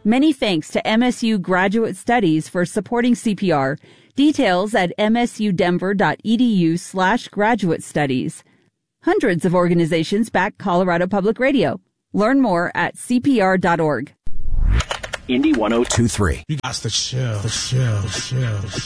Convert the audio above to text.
Many thanks to MSU Graduate Studies for supporting CPR. Details at msudenver.edu/graduate studies. Hundreds of organizations back Colorado Public Radio. Learn more at cpr.org. Indy 102.3. That's the chill.